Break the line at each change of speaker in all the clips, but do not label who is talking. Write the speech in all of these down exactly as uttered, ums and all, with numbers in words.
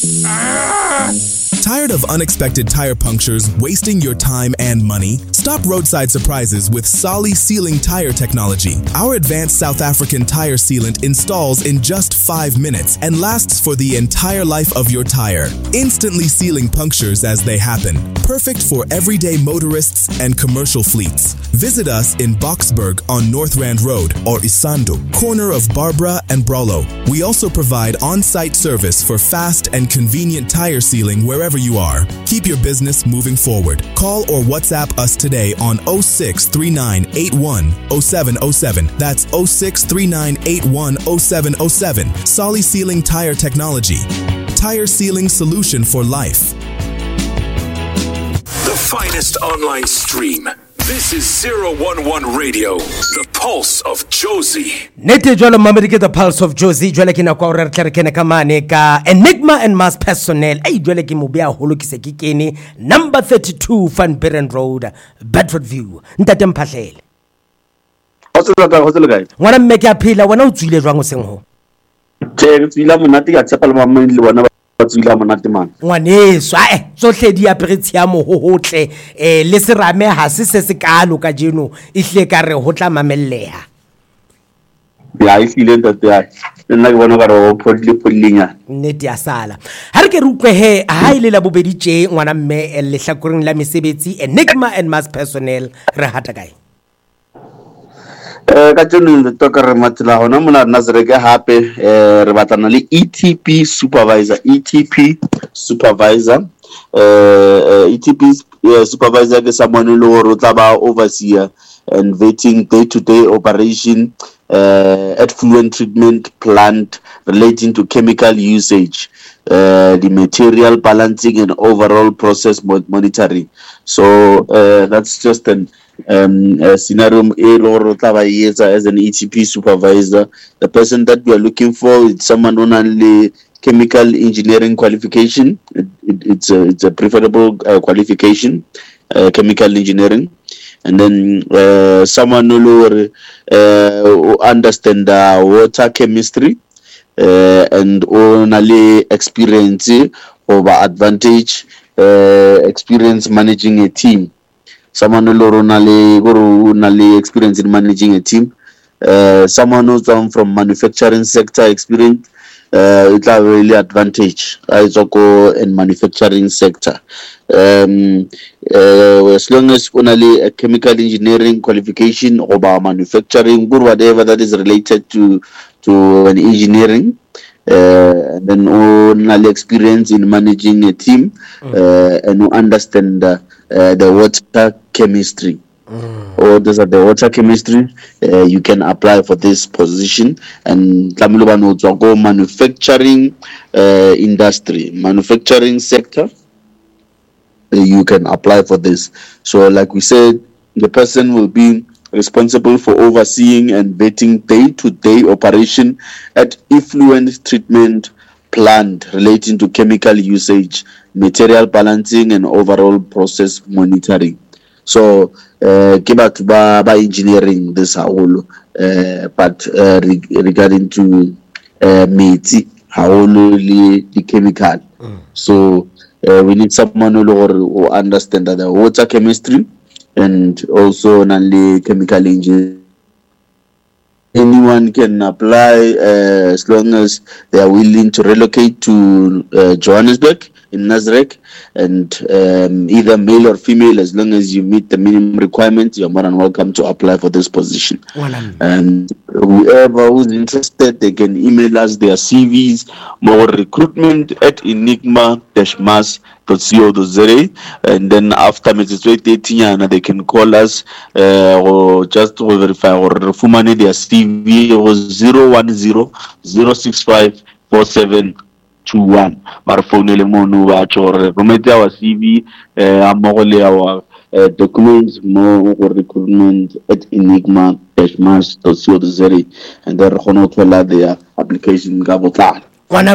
Tired of unexpected tire punctures wasting your time and money? Stop roadside surprises with Solly Sealing Tire Technology. Our advanced South African tire sealant installs in just five minutes and lasts for the entire life of your tire, instantly sealing punctures as they happen. Perfect for everyday motorists and commercial fleets. Visit us in Boksburg on North Rand Road or Isando, corner of Barbara and Brolo. We also provide on-site service for fast and convenient tire sealing wherever you are. Keep your business moving forward. Call or WhatsApp us today on oh six three nine eight one oh seven oh seven. That's oh six three nine eight one oh seven oh seven. Solly Sealing Tire Technology. Tire sealing solution for life.
The finest online stream. This is zero one one Radio, the pulse of Jozi.
Nete jwalo mamedi ke the pulse of Jozi jwale ke na kwa re re kene ka mane ka Enigma and Mass Personnel. Ai jwale ke mo bea holo ke se ke kene number thirty-two Van Buren Road, Bedford View. Ntate mphahlele.
O tsela ka go tsela kae?
Ngwana mme ke a phela wena o tswile jwang o seng ho?
Tse ke tswila monate ka tshepa le mamedi le bona ba tswila monate man.
Ngwaneso a tsohle di apretsi ya mo ho hotle eh le serame ha se se se kalo ka jeno ihle ka re ho tla mamelleha.
Ya ihle ntate ya nna ke bona ka re o phodile phodilinya
nnete ya sala ha re ke re utlwe he ha ile la bobedi tje ngwana mme le hlakoreng la mesebetsi Enigma and Mass Personnel re hata kae
eh ka tseno le toka re matla hona mona Nazareke hape eh re batlana le E T P supervisor E T P supervisor eh E T P supervisor ke someone lo ro tla ba overseer and vetting day-to-day operation uh, effluent treatment plant relating to chemical usage, uh, the material balancing and overall process monitoring. So uh, that's just an um, a scenario as an E T P supervisor. The person that we are looking for is someone who only chemical engineering qualification. It, it, it's a it's a preferable uh, qualification, uh, chemical engineering. And then uh, someone who uh, understand uh, water chemistry uh, and only experience over advantage uh, experience managing a team. Someone who only experience in managing a team. Uh, someone who's come from manufacturing sector experience. Uh, it's a really advantage. I go in manufacturing sector. Um, uh, as long as only a chemical engineering qualification or manufacturing, or whatever that is related to to an engineering, uh, and then only experience in managing a team, uh, and understand uh, uh, the water chemistry. Mm. Or those are the water chemistry, uh, you can apply for this position. And go manufacturing uh, industry, manufacturing sector, uh, you can apply for this. So like we said, the person will be responsible for overseeing and vetting day-to-day operation at effluent treatment plant relating to chemical usage, material balancing and overall process monitoring. So uh about ba, ba engineering this whole uh but uh, re- regarding to uh meti whole the chemical. Mm. So uh, we need someone who, who understand the water chemistry and also only chemical engineering. Anyone can apply uh, as long as they are willing to relocate to uh, Johannesburg in Nazareth, and um, either male or female, as long as you meet the minimum requirements, you're more than welcome to apply for this position. Well, and whoever who's interested, they can email us their C Vs, more recruitment at enigma dash mass dot co dot za, and then after Metswedi they can call us uh, or just to verify or fumane their C V or zero one zero zero six five four seven two one. Our phone elemonu or romete our C V, uh, amole our uh, documents, more recruitment at enigma dash mass dot co dot za, and then hono tola their application gabota.
Wana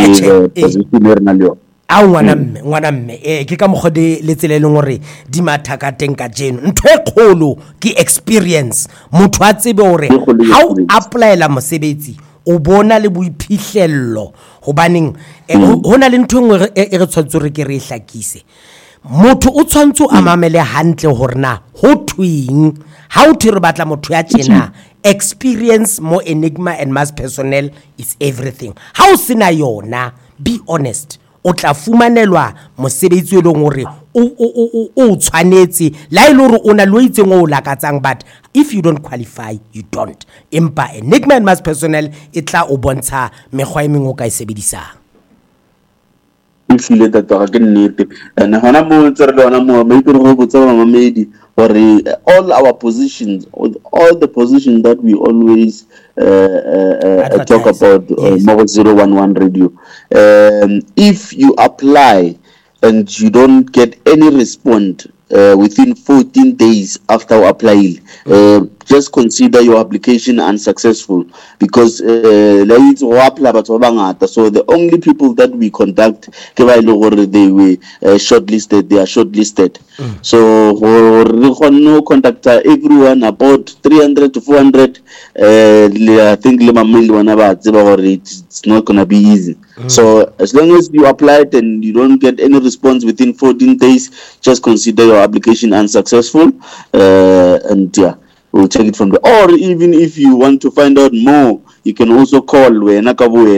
match. A ngwana mme ngwana mme eh ke ka mogode le tsele le ngore di mathaka teng ka jeno ntwe kholo ke experience motho a tsebe hore ha o applyela mosebetsi o bona le boiphihlello hobaneng ho na le ntho engwe e re tshwantse re ke re hlakise motho o tshwantse a mamele hantle hore na ho twing how to re batla motho ya tjena experience mo Enigma and Mass personnel is everything how sina yona be honest o tla fumanelwa mosebetsi o leng hore o o o tshwanetse la ile hore ona lo itseng o lakatsang but if you don't qualify you don't empa Enigma and Mass personnel e tla o bontsha mekgwa e mengwe o ka e sebedisang
ifile tata ga nnete and hona mo tsere le hona mo me go go botsa mamedi or all our positions all the positions that we always uh, uh, uh, talk about on yes. zero one one radio um, if you apply and you don't get any response uh, within fourteen days after applying uh, just consider your application unsuccessful because uh, so the only people that we contact they were uh, shortlisted they are shortlisted mm. so we contact everyone about three hundred to four hundred uh, I think it's not gonna be easy mm. so as long as you applied and you don't get any response within fourteen days just consider your application unsuccessful uh, and yeah we'll take it from there. Or even if you want to find out more, you can also call now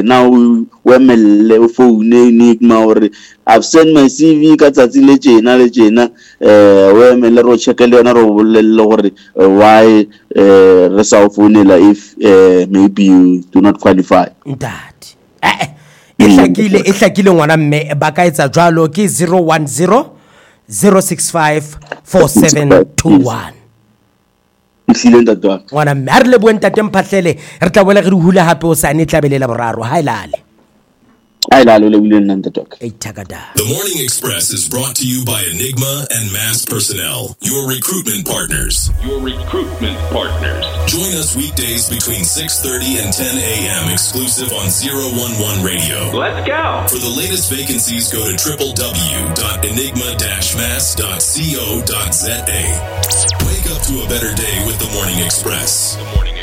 phone Enigma or I've sent my C V katsatsi le tjena le tjena eh we me le ro check le yona ro bolelle gore why eh re sa founela if uh, maybe you do not qualify.
That eh e hlakile e hlakile ngwana mme ba ka etsa jwalo ke zero one zero zero six five four seven two one wana mme re le buen tate mphatlele re tla boela re hula hape o sa ne tlabelela boraro ha ilale
ha ilale le bile nna talk
e thakada.
The Morning Express is brought to you by Enigma and Mass Personnel, your recruitment partners. Your recruitment partners. Join us weekdays between six thirty and ten a.m. exclusive on zero one one Radio. Let's go. For the latest vacancies, go to w w w dot enigma dash mass dot co dot z a. Wake up to a better day with the Morning Express. The Morning